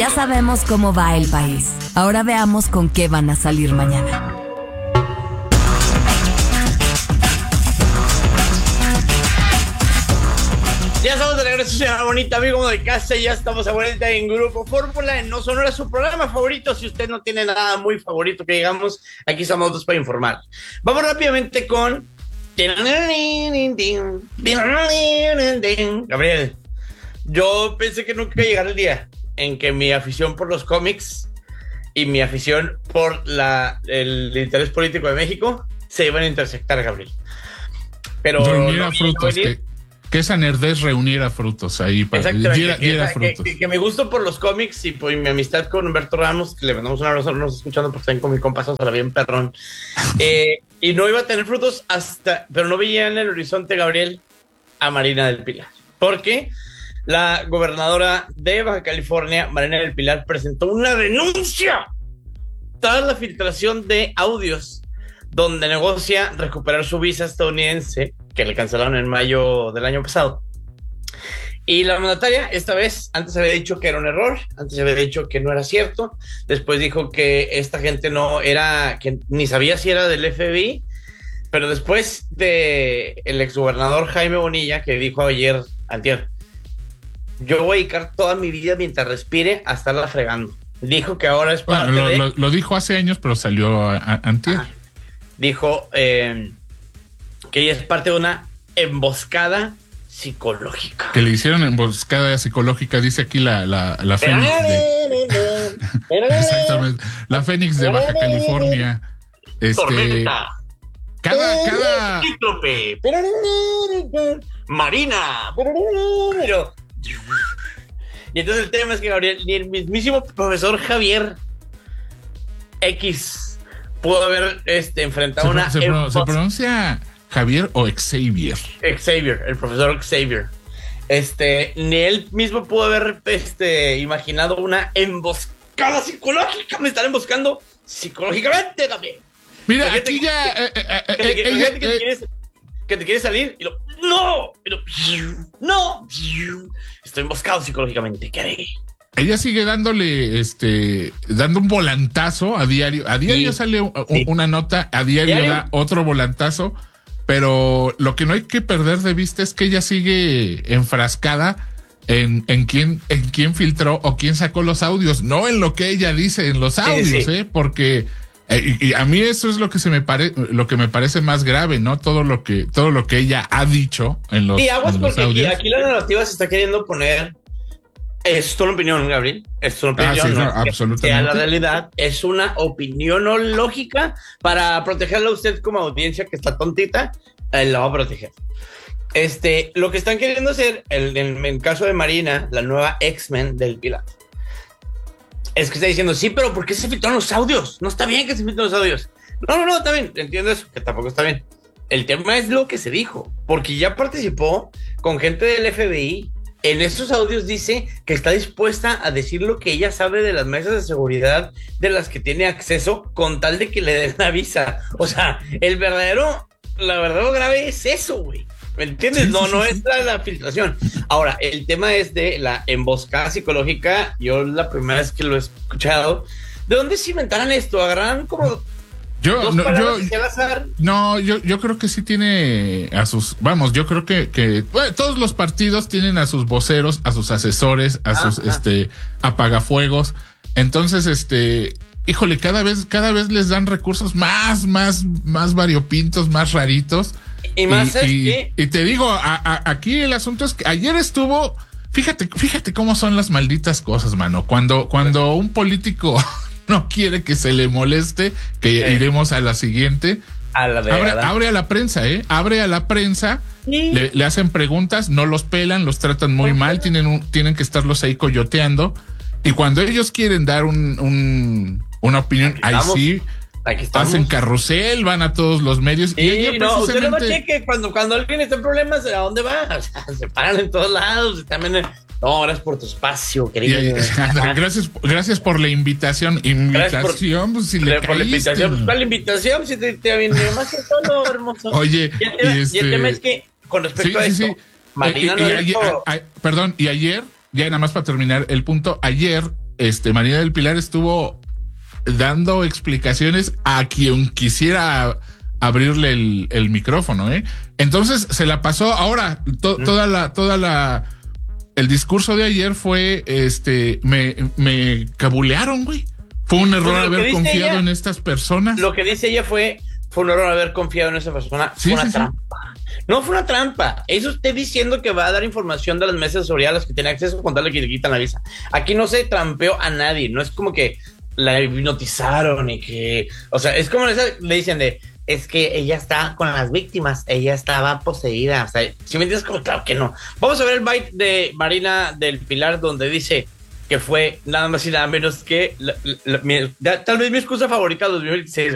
Ya sabemos cómo va el país. Ahora veamos con qué van a salir mañana. Ya estamos de regreso, señora bonita, amigo de casa. Ya estamos a vuelta en Grupo Fórmula, en No Sonora, su programa favorito. Si usted no tiene nada muy favorito que digamos, aquí estamos dos para informar. Vamos rápidamente con... Gabriel, yo pensé que nunca iba a llegar el día en que mi afición por los cómics y mi afición por el interés político de México se iban a intersectar, Gabriel. Pero reuniera frutos, que esa nerdez reuniera frutos ahí para diera frutos. Que mi gusto por los cómics y por mi amistad con Humberto Ramos, que le mandamos un abrazo, nos escuchando porque también con mi compa Sosa, bien perrón. Y no iba a tener frutos pero no veía en el horizonte, Gabriel, a Marina del Pilar. Porque la gobernadora de Baja California, Marina del Pilar, presentó una denuncia tras la filtración de audios donde negocia recuperar su visa estadounidense que le cancelaron en mayo del año pasado. Y la mandataria, esta vez, antes había dicho que era un error, antes había dicho que no era cierto, después dijo que esta gente no era, que ni sabía si era del FBI, pero después de el exgobernador Jaime Bonilla, que dijo antier, yo voy a dedicar toda mi vida mientras respire a estarla fregando. Dijo que ahora es parte lo dijo hace años, pero salió antier. Dijo que ella es parte de una emboscada psicológica. Que le hicieron emboscada psicológica, dice aquí la Fénix exactamente, la Fénix de Baja California. Tormenta. Cada Marina. Y entonces el tema es que, Gabriel, ni el mismísimo profesor Javier X pudo haber enfrentado ¿Se pronuncia Javier o Xavier? Xavier, el profesor Xavier. Ni él mismo pudo haber imaginado una emboscada psicológica. Me están emboscando psicológicamente también. Mira, aquí ya... que te quiere salir y ¡no! ¡No! Estoy emboscado psicológicamente, ¿qué haré? Ella sigue dándole, dando un volantazo a diario. A diario sale una nota, a diario da otro volantazo, pero lo que no hay que perder de vista es que ella sigue enfrascada en quién filtró o quién sacó los audios, no en lo que ella dice en los audios, porque y a mí eso es lo que lo que me parece más grave, ¿no? Todo lo que ella ha dicho en los, porque audios. Aquí la narrativa se está queriendo poner. Es una opinión, Gabriel. Es una opinión. Sí, no, absolutamente. Que a la realidad es una opinión no lógica para protegerla a usted como audiencia que está tontita. La va a proteger. Lo que están queriendo hacer, en el caso de Marina, la nueva X-Men del Pilar, es que está diciendo, sí, pero ¿por qué se filtraron los audios? No está bien que se filtren los audios. No, está bien. Entiendo eso, que tampoco está bien. El tema es lo que se dijo, porque ya participó con gente del FBI. En esos audios dice que está dispuesta a decir lo que ella sabe de las mesas de seguridad de las que tiene acceso con tal de que le den la visa. O sea, la verdadero grave es eso, güey. ¿Me entiendes? Sí, no es la filtración. Ahora, el tema es de la emboscada psicológica. Yo la primera vez que lo he escuchado, ¿de dónde se inventaran esto? Agarraron como... Yo creo que sí tiene a sus, yo creo que bueno, todos los partidos tienen a sus voceros, a sus asesores, a sus apagafuegos. Entonces, híjole, cada vez les dan recursos más variopintos, más raritos. Y más y te digo, aquí el asunto es que ayer estuvo, fíjate cómo son las malditas cosas, mano. Cuando un político no quiere que se le moleste, que iremos a la siguiente. Abre a la prensa, abre a la prensa, le hacen preguntas, no los pelan, los tratan muy mal, tienen que estarlos ahí coyoteando, y cuando ellos quieren dar una opinión, ahí sí hacen carrusel, van a todos los medios. Y usted no cheque cuando alguien está en problemas, ¿a dónde va? O sea, se paran en todos lados, también. No, gracias por tu espacio, querido. Gracias por la invitación. Pues, si le por la invitación. ¿Cuál invitación? Si te viene más que todo, hermoso. Oye, y el tema es que, con respecto a esto, Marina perdón, y ayer, ya nada más para terminar el punto, ayer Marina del Pilar estuvo dando explicaciones a quien quisiera abrirle el micrófono, ¿eh? Entonces se la pasó. Ahora, el discurso de ayer fue, me cabulearon, güey. Fue un error haber confiado en estas personas. Lo que dice ella fue un error haber confiado en esa persona. Sí, fue una sí, trampa. No fue una trampa. Eso usted diciendo que va a dar información de las mesas de seguridad a las que tiene acceso con tal que le quitan la visa. Aquí no se trampeó a nadie. No es como que la hipnotizaron y que... O sea, es como le dicen es que ella está con las víctimas. Ella estaba poseída. O sea, si me entiendes, como claro que no. Vamos a ver el byte de Marina del Pilar donde dice que fue nada más y nada menos que tal vez mi excusa favorita de 2026.